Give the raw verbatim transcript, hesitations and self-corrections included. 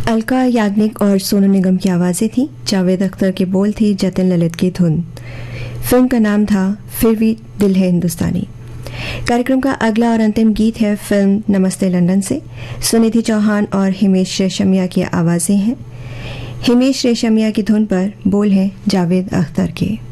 अलका याग्निक और सोनू निगम की आवाज़ें थी। जावेद अख्तर के बोल थी जतिन ललित की धुन। फिल्म का नाम था फिर भी दिल है हिंदुस्तानी। कार्यक्रम का अगला और अंतिम गीत है फिल्म नमस्ते लंदन से। सुनिधि चौहान और हिमेश रेशमिया की आवाज़ें हैं। हिमेश रेशमिया की धुन पर बोल हैं जावेद अख्तर के।